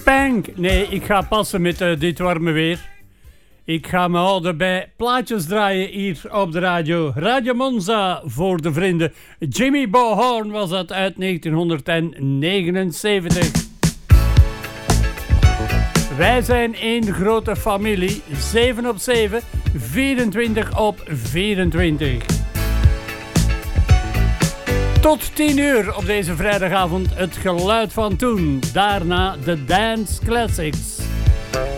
Spank. Nee, ik ga passen met dit warme weer. Ik ga me houden bij plaatjes draaien hier op de radio. Radio Monza voor de vrienden. Jimmy Bohorn was dat uit 1979. Wij zijn één grote familie. 7 op 7, 24 op 24. Tot 10 uur op deze vrijdagavond het geluid van toen. Daarna de Dance Classics.